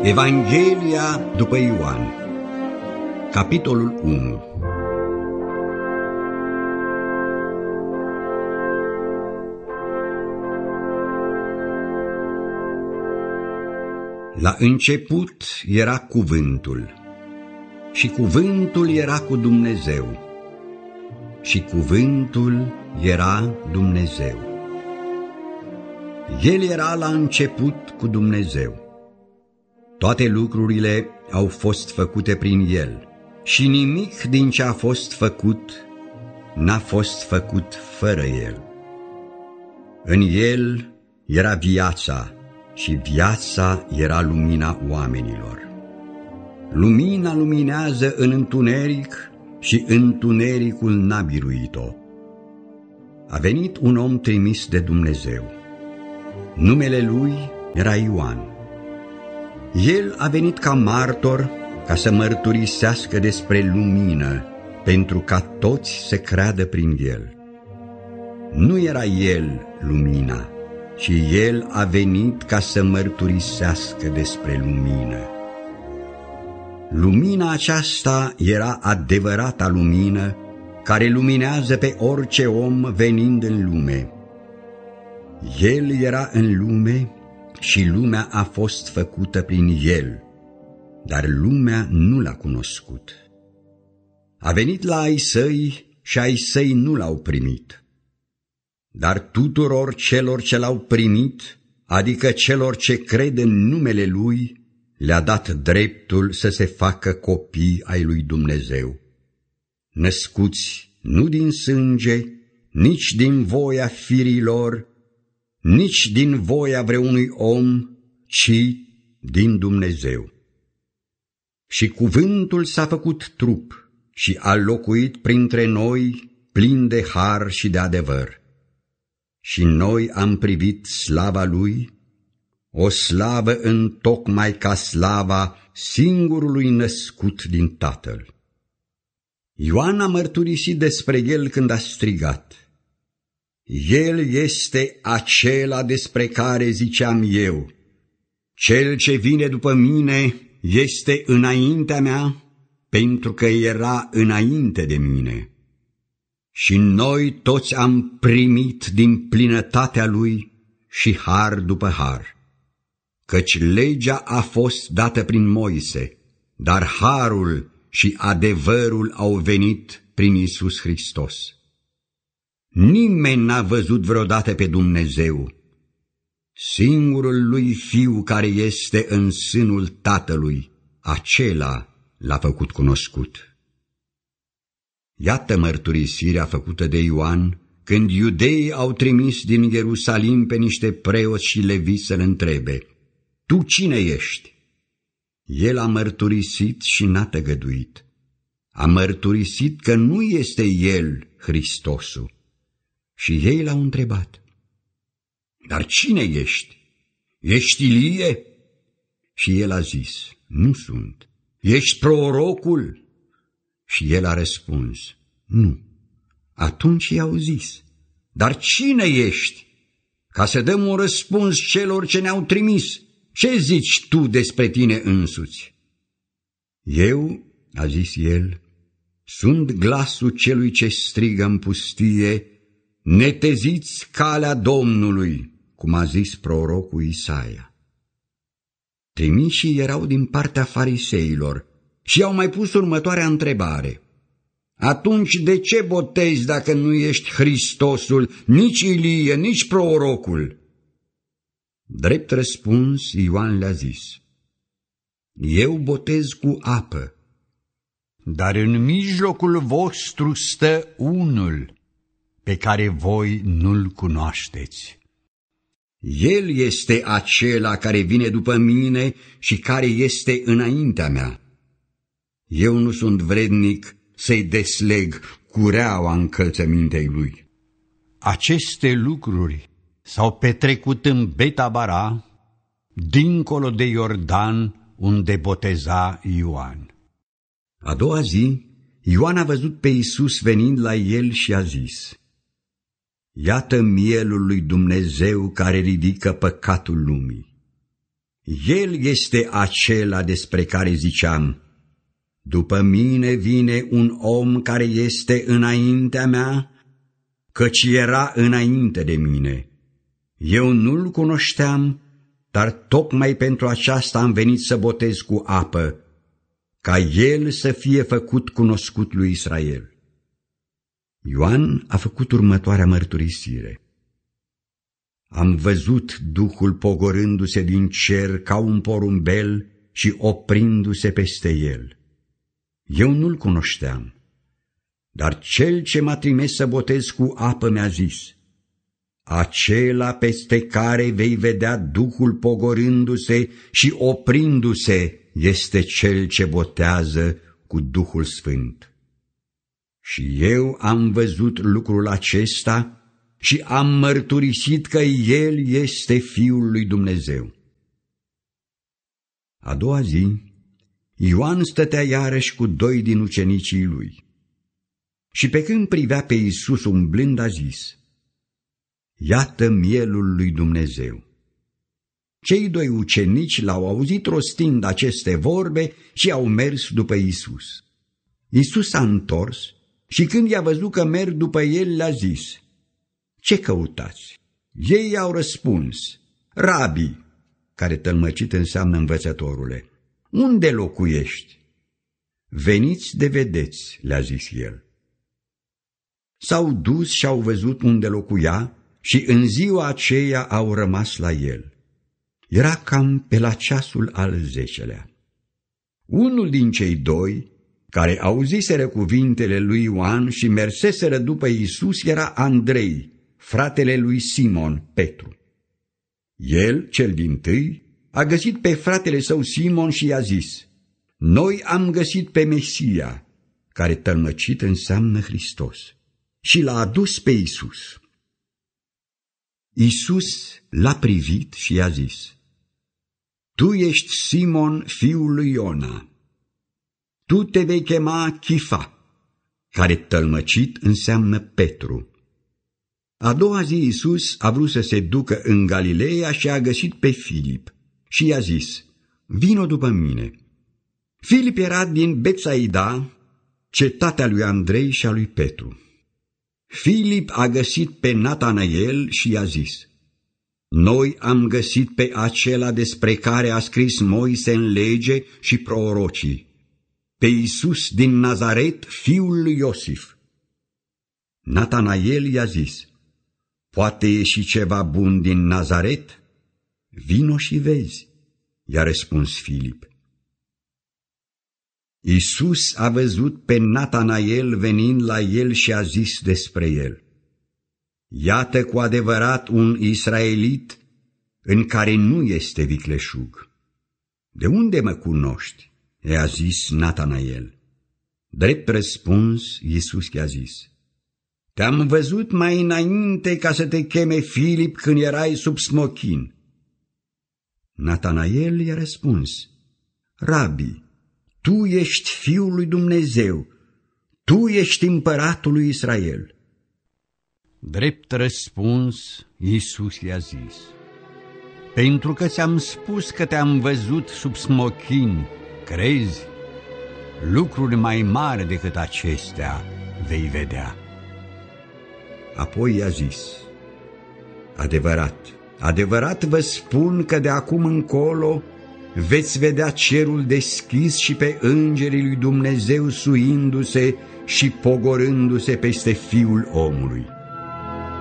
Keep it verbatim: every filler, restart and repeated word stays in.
Evanghelia după Ioan, capitolul unu. La început era Cuvântul, și Cuvântul era cu Dumnezeu, și Cuvântul era Dumnezeu. El era la început cu Dumnezeu. Toate lucrurile au fost făcute prin El, și nimic din ce a fost făcut n-a fost făcut fără El. În El era viața, și viața era lumina oamenilor. Lumina luminează în întuneric, și întunericul n-a biruit-o. A venit un om trimis de Dumnezeu. Numele lui era Ioan. El a venit ca martor, ca să mărturisească despre lumină, pentru ca toți să creadă prin el. Nu era el lumina, ci el a venit ca să mărturisească despre lumină. Lumina aceasta era adevărata lumină, care luminează pe orice om venind în lume. El era în lume și lumea a fost făcută prin el, dar lumea nu l-a cunoscut. A venit la ai săi și ai săi nu l-au primit. Dar tuturor celor ce l-au primit, adică celor ce cred în numele lui, le-a dat dreptul să se facă copii ai lui Dumnezeu, născuți nu din sânge, nici din voia firilor, nici din voia vreunui om, ci din Dumnezeu. Și Cuvântul s-a făcut trup și a locuit printre noi, plin de har și de adevăr. Și noi am privit slava Lui, o slavă întocmai ca slava singurului născut din Tatăl. Ioan a mărturisit despre El când a strigat: El este acela despre care ziceam eu, cel ce vine după mine este înaintea mea, pentru că era înainte de mine. Și noi toți am primit din plinătatea Lui și har după har, căci legea a fost dată prin Moise, dar harul și adevărul au venit prin Iisus Hristos. Nimeni n-a văzut vreodată pe Dumnezeu. Singurul lui Fiu care este în sânul Tatălui, acela l-a făcut cunoscut. Iată mărturisirea făcută de Ioan când iudeii au trimis din Ierusalim pe niște preoți și leviți să-l întrebe: Tu cine ești? El a mărturisit și n-a tăgăduit. A mărturisit că nu este el Hristosul. Și ei l-au întrebat: Dar cine ești? Ești Ilie? Și el a zis: Nu sunt. Ești prorocul? Și el a răspuns: Nu. Atunci i-au zis: Dar cine ești? Ca să dăm un răspuns celor ce ne-au trimis, ce zici tu despre tine însuți? Eu, a zis el, sunt glasul celui ce strigă în pustie: Neteziți calea Domnului, cum a zis prorocul Isaia. Trimișii erau din partea fariseilor și au mai pus următoarea întrebare: Atunci de ce botezi dacă nu ești Hristosul, nici Ilie, nici prorocul? Drept răspuns, Ioan le-a zis: Eu botez cu apă, dar în mijlocul vostru stă unul pe care voi nu-l cunoașteți. El este acela care vine după mine și care este înaintea mea. Eu nu sunt vrednic să-i desleg cureaua încălțămintei lui. Aceste lucruri s-au petrecut în Betabara, dincolo de Iordan, unde boteza Ioan. A doua zi, Ioan a văzut pe Iisus venind la el și a zis: Iată mielul lui Dumnezeu care ridică păcatul lumii. El este acela despre care ziceam, după mine vine un om care este înaintea mea, căci era înainte de mine. Eu nu-l cunoșteam, dar tocmai pentru aceasta am venit să botez cu apă, ca el să fie făcut cunoscut lui Israel. Ioan a făcut următoarea mărturisire. Am văzut Duhul pogorându-se din cer ca un porumbel și oprindu-se peste el. Eu nu-l cunoșteam, dar cel ce m-a trimis să botez cu apă mi-a zis, acela peste care vei vedea Duhul pogorându-se și oprindu-se este cel ce botează cu Duhul Sfânt. Și eu am văzut lucrul acesta și am mărturisit că El este Fiul lui Dumnezeu. A doua zi, Ioan stătea iarăși cu doi din ucenicii lui. Și pe când privea pe Iisus umblând, a zis, iată mielul lui Dumnezeu. Cei doi ucenici l-au auzit rostind aceste vorbe și au mers după Iisus. Iisus s-a întors și când i-a văzut că merg după el, le-a zis, ce căutați? Ei i-au răspuns, Rabi, care tălmăcit înseamnă învățătorule, unde locuiești? Veniți de vedeți, le-a zis el. S-au dus și au văzut unde locuia și în ziua aceea au rămas la el. Era cam pe la ceasul al zecelea. Unul din cei doi, care auziseră cuvintele lui Ioan și merseseră după Iisus, era Andrei, fratele lui Simon, Petru. El, cel dintâi, a găsit pe fratele său Simon și i-a zis, noi am găsit pe Mesia, care tălmăcit înseamnă Hristos, și l-a adus pe Iisus. Iisus l-a privit și i-a zis, tu ești Simon, fiul lui Iona. Tu te vei chema Chifa, care tălmăcit înseamnă Petru. A doua zi Iisus a vrut să se ducă în Galileea și a găsit pe Filip și i-a zis, vino după mine. Filip era din Betsaida, cetatea lui Andrei și a lui Petru. Filip a găsit pe Natanael și i-a zis, noi am găsit pe acela despre care a scris Moise în lege și prorocii, pe Iisus din Nazaret, fiul lui Iosif. Natanael i-a zis, poate ieși ceva bun din Nazaret? Vino și vezi, i-a răspuns Filip. Iisus a văzut pe Natanael venind la el și a zis despre el, iată cu adevărat un israelit în care nu este vicleșug. De unde mă cunoști? I-a zis Natanael. Drept răspuns, Iisus i-a zis, te-am văzut mai înainte ca să te cheme Filip când erai sub smochin. Natanael i-a răspuns, Rabi, tu ești Fiul lui Dumnezeu, tu ești împăratul lui Israel. Drept răspuns, Iisus i-a zis, pentru că ți-am spus că te-am văzut sub smochin, crezi? Lucruri mai mari decât acestea vei vedea. Apoi i-a zis, adevărat, adevărat vă spun că de acum încolo veți vedea cerul deschis și pe îngerii lui Dumnezeu suindu-se și pogorându-se peste Fiul omului.